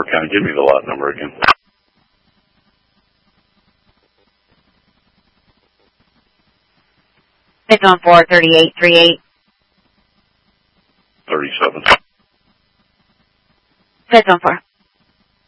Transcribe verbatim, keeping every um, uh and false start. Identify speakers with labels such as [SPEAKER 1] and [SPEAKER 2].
[SPEAKER 1] County. Give me the lot number again.
[SPEAKER 2] It's on four thirty-eight thirty-eight.
[SPEAKER 1] thirty-seven.
[SPEAKER 2] It's on four.